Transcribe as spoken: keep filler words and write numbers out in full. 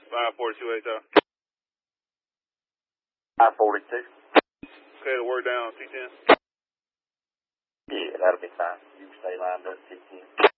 five forty-two A T O. five forty-two. Okay, the word down, T ten. Yeah, that'll be fine. You can stay lined up, T ten.